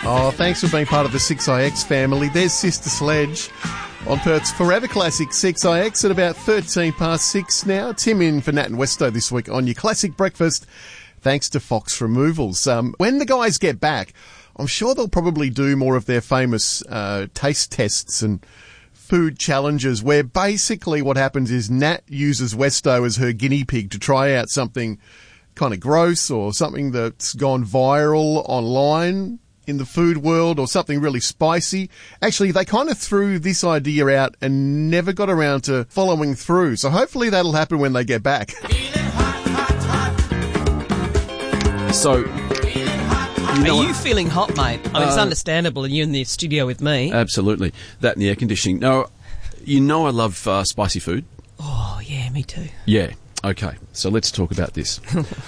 Oh, thanks for being part of the 6IX family. There's Sister Sledge on Perth's Forever Classic 6IX at about 13 past 6 now. Tim in for Nat and Westo this week on your classic breakfast, thanks to Fox Removals. When the guys get back, I'm sure they'll probably do more of their famous taste tests and food challenges where basically what happens is Nat uses Westo as her guinea pig to try out something kind of gross or something that's gone viral online in the food world or something really spicy. Actually, they kind of threw this idea out and never got around to following through. So hopefully that'll happen when they get back. So, Are you feeling hot, mate? I mean, it's understandable, and you're in the studio with me. Absolutely. That and the air conditioning. No, you know I love spicy food. Oh, yeah, me too. Yeah. Okay. So let's talk about this.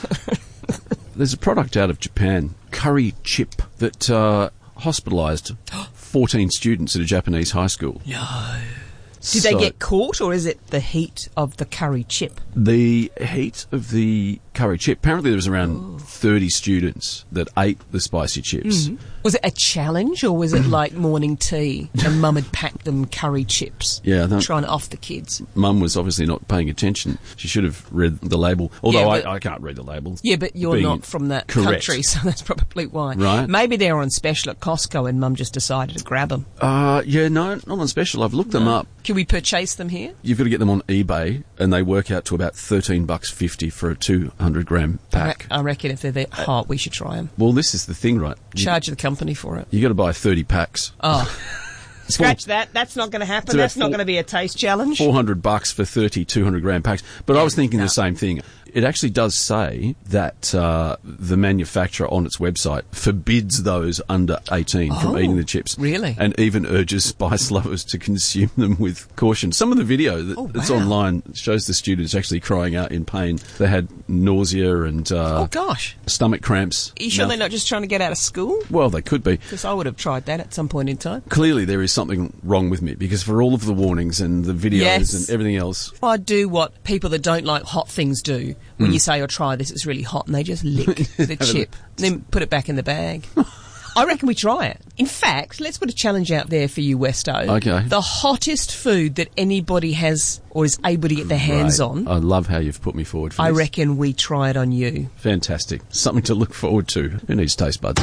There's a product out of Japan, curry chip, that hospitalised 14 students at a Japanese high school. No. Did they get caught, or is it the heat of the curry chip? The heat of the curry chip. Apparently there was around 30 students that ate the spicy chips. Mm-hmm. Was it a challenge, or was it like morning tea and Mum had packed them curry chips? Yeah. Trying to off the kids. Mum was obviously not paying attention. She should have read the label. Although I can't read the label. Yeah, but you're not from that country, so that's probably why. Right. Maybe they were on special at Costco and Mum just decided to grab them. Yeah, no, not on special. I've looked them up. Can we purchase them here? You've got to get them on eBay, and they work out to about $13.50 for a 200-gram pack. I reckon if they're that hot, we should try them. Well, this is the thing, right? Charge the company for it. You got to buy 30 packs. Oh, scratch that. That's not going to happen. That's not going to be a taste challenge. $400 for 30 200-gram packs. But I was thinking the same thing. It actually does say that the manufacturer on its website forbids those under 18 from eating the chips. Really? And even urges spice lovers to consume them with caution. Some of the video that's online shows the students actually crying out in pain. They had nausea and stomach cramps. Are you sure they're not just trying to get out of school? Well, they could be. Because I would have tried that at some point in time. Clearly there is something wrong with me, because for all of the warnings and the videos and everything else... I do what people that don't like hot things do. When you say, "Oh, try this, it's really hot," and they just lick the chip, then put it back in the bag. I reckon we try it. In fact, let's put a challenge out there for you, Westo. Okay. The hottest food that anybody has or is able to get their hands on. I love how you've put me forward for this. I reckon we try it on you. Fantastic. Something to look forward to. Who needs taste buds?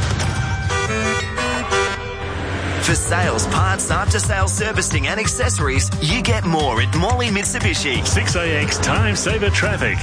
For sales, parts, after-sales servicing and accessories, you get more at Morley Mitsubishi. 6AX Time Saver Traffic.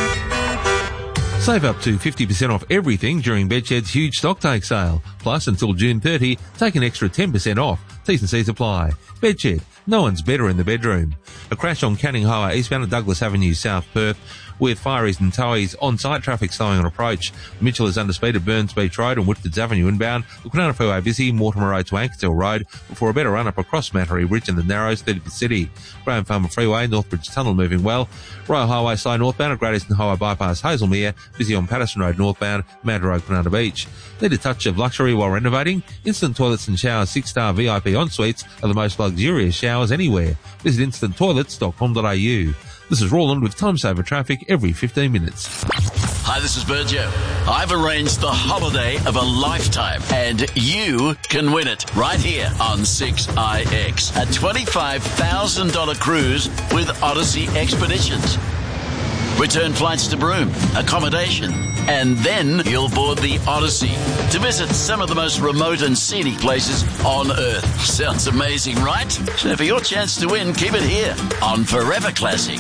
Save up to 50% off everything during Bedshed's huge stock take sale. Plus, until June 30, take an extra 10% off. T's and C's apply. Bedshed. No one's better in the bedroom. A crash on Canning Highway eastbound at Douglas Avenue, South Perth, with fireys and towies on-site traffic slowing on approach. Mitchell is under speed at Burns Beach Road and Woodfords Avenue inbound. The Kwinana Freeway busy, Mortimer Road to Ankersdale Road, before a better run-up across Mattery Ridge and the Narrows, 30th City. Graham Farmer Freeway, Northbridge Tunnel moving well. Royal Highway slow northbound at Great Eastern Highway bypass Hazelmere, busy on Patterson Road northbound, Mad Road, Kwinana Beach. Need a touch of luxury while renovating? Instant toilets and showers 6-star VIP en-suites are the most luxurious showers anywhere. Visit instanttoilets.com.au. This is Roland with Time Saver Traffic every 15 minutes. Hi, this is Berjo. I've arranged the holiday of a lifetime, and you can win it right here on 6IX. A $25,000 cruise with Odyssey Expeditions. Return flights to Broome, accommodation, and then you'll board the Odyssey to visit some of the most remote and scenic places on Earth. Sounds amazing, right? So for your chance to win, keep it here on Forever Classic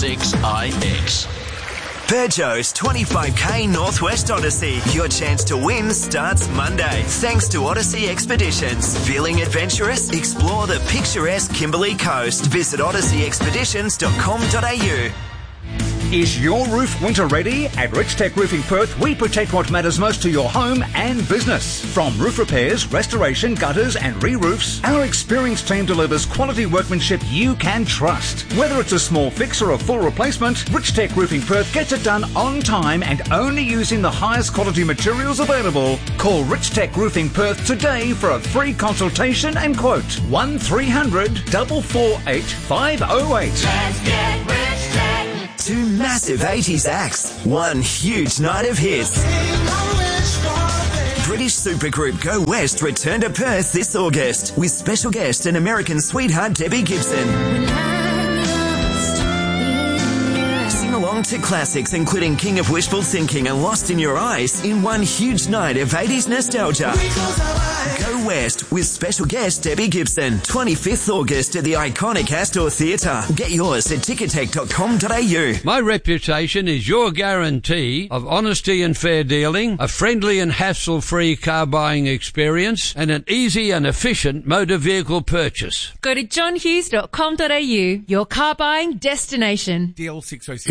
6IX. Peugeot's 25k Northwest Odyssey. Your chance to win starts Monday, thanks to Odyssey Expeditions. Feeling adventurous? Explore the picturesque Kimberley Coast. Visit odysseyexpeditions.com.au. Is your roof winter ready? At Rich Tech Roofing Perth, we protect what matters most to your home and business. From roof repairs, restoration, gutters and re-roofs, our experienced team delivers quality workmanship you can trust. Whether it's a small fix or a full replacement, Rich Tech Roofing Perth gets it done on time and only using the highest quality materials available. Call Rich Tech Roofing Perth today for a free consultation and quote. 1300 448 508. Let's get Rich Tech. Two massive 80s acts, one huge night of hits. British supergroup Go West return to Perth this August with special guest and American sweetheart Debbie Gibson. Sing along to classics including King of Wishful Thinking and Lost in Your Eyes in one huge night of 80s nostalgia. Go West with special guest Debbie Gibson, 25th August at the iconic Astor Theatre. Get yours at ticketek.com.au. My reputation is your guarantee of honesty and fair dealing, a friendly and hassle-free car buying experience, and an easy and efficient motor vehicle purchase. Go to johnhughes.com.au, your car buying destination. DL606.